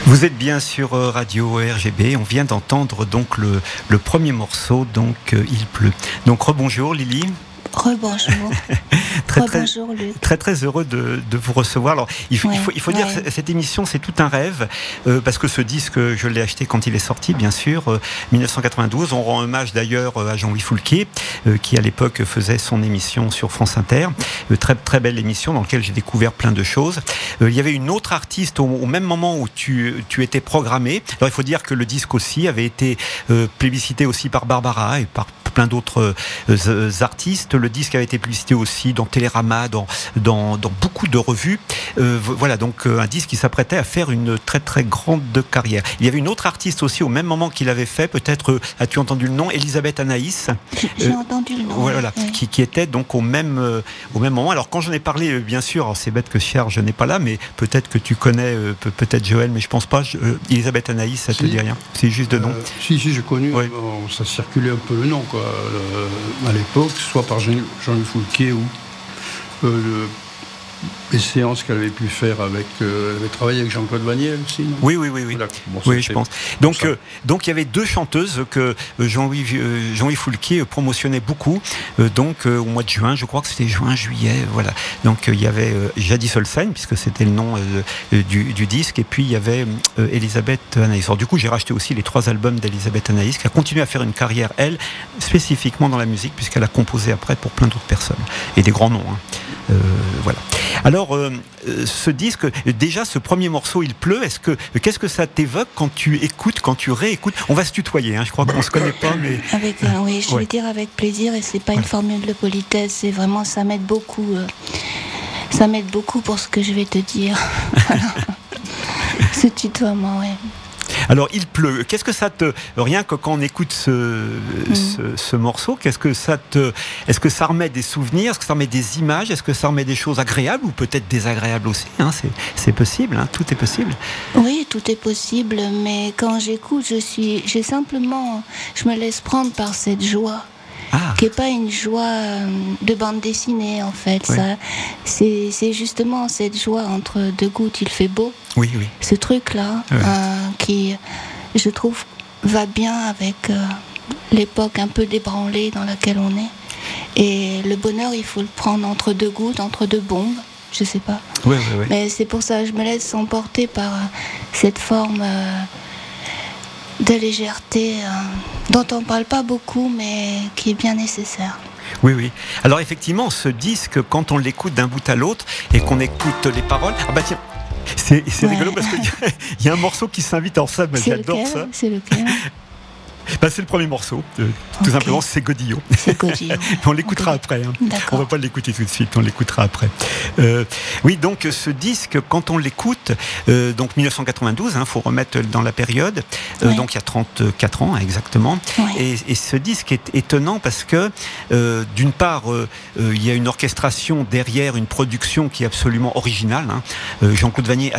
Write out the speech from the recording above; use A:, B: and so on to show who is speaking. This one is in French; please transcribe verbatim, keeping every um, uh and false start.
A: Vous êtes bien sur Radio R G B. On vient d'entendre donc le, le premier morceau, donc euh, Il pleut. Donc rebonjour Lily.
B: Rebonjour.
A: très,
B: Rebonjour Luc.
A: Très très heureux de, de vous recevoir. Alors il faut,
B: ouais,
A: il faut, il faut dire
B: ouais.
A: que cette émission c'est tout un rêve euh, parce que ce disque je l'ai acheté quand il est sorti, bien sûr, euh, dix-neuf cent quatre-vingt-douze. On rend hommage d'ailleurs à Jean-Louis Foulquier euh, qui à l'époque faisait son émission sur France Inter. Euh, très très belle émission dans laquelle j'ai découvert plein de choses. Euh, il y avait une autre artiste au, au même moment où tu, tu étais programmé. Alors il faut dire que le disque aussi avait été euh, plébiscité aussi par Barbara et par plein d'autres euh, artistes. Le disque avait été publicité aussi dans Télérama, dans, dans, dans beaucoup de revues. Euh, voilà, donc euh, un disque qui s'apprêtait à faire une très très grande carrière. Il y avait une autre artiste aussi au même moment qu'il avait fait, peut-être euh, as-tu entendu le nom, Elisabeth Anaïs.
B: J'ai euh, entendu le nom.
A: Voilà,
B: oui.
A: qui, qui était donc au même, euh, au même moment. Alors quand j'en ai parlé, euh, bien sûr, alors c'est bête que Serge n'est pas là, mais peut-être que tu connais, euh, peut-être Joël, mais je pense pas. Je, euh, Elisabeth Anaïs, ça si. te dit rien? C'est juste de nom.
C: Euh, si, si, j'ai connu.
A: Ouais.
C: Bon, ça circulait un peu le nom, quoi. Le, à l'époque, soit par Jean, Jean-Louis Foulquier ou euh, le, les séances qu'elle avait pu faire avec. Euh, elle avait travaillé avec Jean-Claude Vanier aussi. Non
A: oui, oui, oui, oui.
C: Voilà. Bon,
A: oui, je pense. Donc, euh, donc il y avait deux chanteuses que Jean-Louis, euh, Jean-Louis Foulquier promotionnait beaucoup. Euh, donc euh, au mois de juin, je crois que c'était juin, juillet, voilà. Donc euh, il y avait euh, Jadis Olsen, puisque c'était le nom euh, du, du disque, et puis il y avait euh, Elisabeth Anaïs. Alors du coup, j'ai racheté aussi les trois albums d'Elisabeth Anaïs, qui a continué à faire une carrière, elle, spécifiquement dans la musique, puisqu'elle a composé après pour plein d'autres personnes et des grands noms. Hein. Euh, voilà. Alors, euh, ce disque, déjà, ce premier morceau, Il pleut, est-ce que, qu'est-ce que ça t'évoque quand tu écoutes, quand tu réécoutes? On va se tutoyer, hein, je crois qu'on se connaît pas, mais...
B: Avec, euh, oui, je
A: ouais.
B: vais dire avec plaisir, et c'est pas
A: voilà.
B: une formule de politesse, c'est vraiment, ça m'aide beaucoup, euh, ça m'aide beaucoup pour ce que je vais te dire. Voilà. Ce tutoiement, oui.
A: Alors, Il pleut, qu'est-ce que ça te... Rien que quand on écoute ce, mmh. ce, ce morceau, qu'est-ce que ça te... Est-ce que ça remet des souvenirs? Est-ce que ça remet des images? Est-ce que ça remet des choses agréables ou peut-être désagréables aussi, hein? c'est, c'est possible, hein? Tout est possible.
B: Oui, tout est possible, mais quand j'écoute, je suis... J'ai simplement... Je me laisse prendre par cette joie. Ah. Qui n'est pas une joie de bande dessinée en fait. Oui. Ça, c'est, c'est justement cette joie entre deux gouttes, il fait beau.
A: Oui, oui.
B: Ce truc-là oui. euh, qui, je trouve, va bien avec euh, l'époque un peu débranlée dans laquelle on est. Et le bonheur, il faut le prendre entre deux gouttes, entre deux bombes. Je sais pas.
A: Oui, oui, oui.
B: Mais c'est pour ça que je me laisse emporter par euh, cette forme... Euh, de légèreté euh, dont on ne parle pas beaucoup mais qui est bien nécessaire.
A: Oui, oui. Alors effectivement, ce disque, quand on l'écoute d'un bout à l'autre et qu'on écoute les paroles... Ah bah tiens, c'est, c'est ouais. rigolo parce qu'il y, y a un morceau qui s'invite en salle, mais j'adore
B: lequel
A: ça.
B: C'est lequel?
A: Bah, c'est le premier morceau, euh, tout okay. simplement, c'est Godillot.
B: C'est Godillot.
A: On l'écoutera okay. après. Hein. On ne va pas l'écouter tout de suite, on l'écoutera après. Euh, oui, donc ce disque, quand on l'écoute, euh, donc dix-neuf cent quatre-vingt-douze, il hein, faut remettre dans la période, euh, oui. donc il y a trente-quatre ans exactement.
B: Oui.
A: Et, et ce disque est étonnant parce que, euh, d'une part, euh, euh, il y a une orchestration derrière, une production qui est absolument originale. Hein. Euh, Jean-Claude Vanier